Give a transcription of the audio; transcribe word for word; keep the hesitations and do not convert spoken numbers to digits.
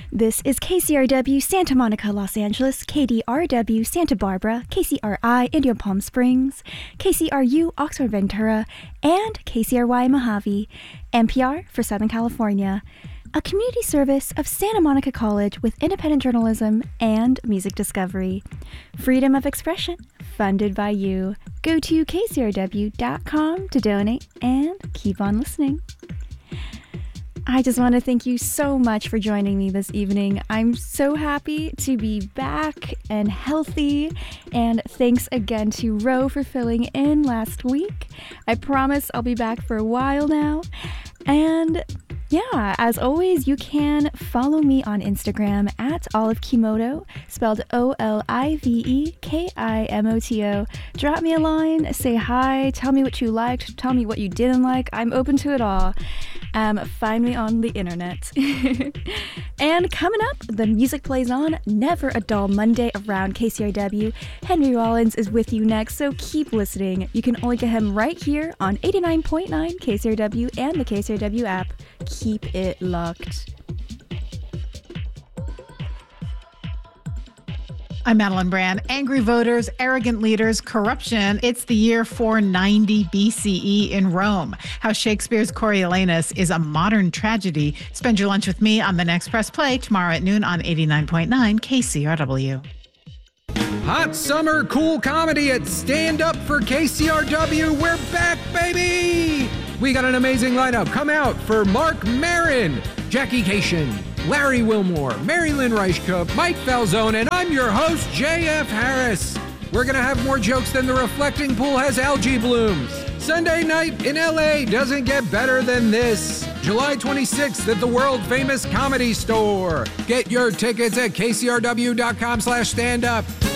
This is K C R W Santa Monica, Los Angeles, K D R W Santa Barbara, K C R I Indian Palm Springs, K C R U Oxford Ventura, and K C R Y Mojave, N P R for Southern California. A community service of Santa Monica College with independent journalism and music discovery. Freedom of expression, funded by you. Go to K C R W dot com to donate and keep on listening. I just want to thank you so much for joining me this evening. I'm so happy to be back and healthy, and thanks again to Ro for filling in last week. I promise I'll be back for a while now. And yeah, as always, you can follow me on Instagram at Olive Kimoto, spelled O L I V E K I M O T O. Drop me a line, say hi, tell me what you liked, tell me what you didn't like. I'm open to it all. Um, find me on the internet. And coming up, the music plays on. Never a dull Monday around K C R W. Henry Rollins is with you next, so keep listening. You can only get him right here on eighty-nine point nine K C R W and the K C R W app. Keep it locked. I'm Madeline Brand. Angry voters, arrogant leaders, corruption. It's the year four ninety B C E in Rome. How Shakespeare's Coriolanus is a modern tragedy. Spend your lunch with me on the next Press Play tomorrow at noon on eighty-nine point nine K C R W. Hot summer cool comedy at Stand Up for K C R W. We're back, baby! We got an amazing lineup. Come out for Mark Maron, Jackie Cation, Larry Wilmore, Mary Lynn Reichkup, Mike Falzone, and I'm your host, J F Harris. We're going to have more jokes than the reflecting pool has algae blooms. Sunday night in L A doesn't get better than this. July twenty-sixth at the world-famous Comedy Store. Get your tickets at K C R W dot com slash stand up.